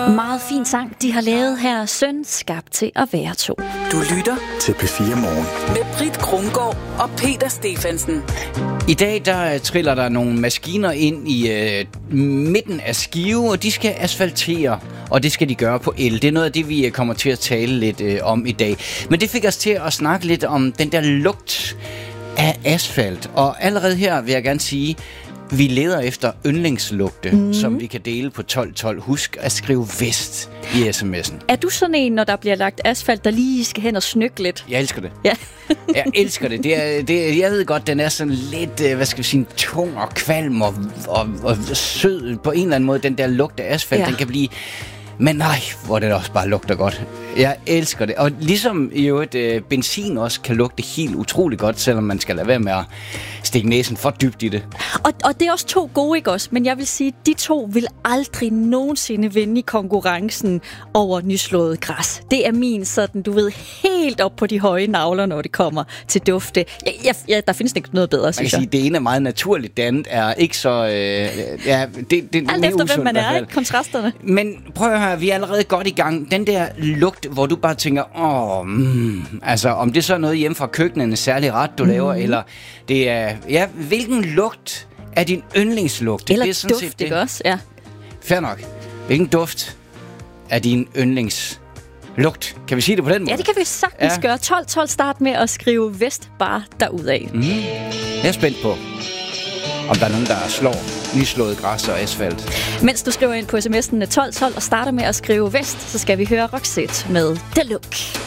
Meget fin sang, de har lavet her. Søn skabt til at være to. Du lytter til P4 Morgen med Britt Krumgaard og Peter Stephensen. I dag der triller der nogle maskiner ind i midten af Skive, og de skal asfaltere, og det skal de gøre på el. Det er noget af det, vi kommer til at tale lidt om i dag. Men det fik os til at snakke lidt om den der lugt af asfalt. Og allerede her vil jeg gerne sige, vi leder efter yndlingslugte, som vi kan dele på 1212. Husk at skrive vest i sms'en. Er du sådan en, når der bliver lagt asfalt, der lige skal hen og snykke lidt? Jeg elsker det. Ja. Jeg elsker det. Jeg ved godt, den er sådan lidt, tung og kvalm og sød på en eller anden måde. Den der lugt af asfalt, den kan blive... Men nej, hvor det også bare lugter godt. Jeg elsker det. Og ligesom i øvrigt, benzin også kan lugte helt utroligt godt, selvom man skal lade være med at stikke næsen for dybt i det. Og det er også to gode, ikke også? Men jeg vil sige, de to vil aldrig nogensinde vinde i konkurrencen over nyslået græs. Det er min sådan, du ved, helt op på de høje navler, når det kommer til dufte. Der findes ikke noget bedre, synes jeg. Man kan sige, det ene er meget naturligt, det andet er ikke så... det alt efter, hvem man er, ikke? Kontrasterne. Men prøv at høre, vi er allerede godt i gang. Den der lugt, hvor du bare tænker, altså om det så er noget hjemme fra køkkenet, en særlig ret, du laver, eller det er, hvilken lugt er din yndlingslugt? Eller det er sådan duft, set det. ikke også? Ja. Fair nok. Hvilken duft er din yndlingslugt? Kan vi sige det på den måde? Ja, det kan vi sagtens gøre. 12-12 start med at skrive vest bare derudad. Jeg er spændt på, om der er nogen, der slår nyslået græs og asfalt. Mens du skriver ind på sms'en 1212 og starter med at skrive vest, så skal vi høre Roxette med The Look.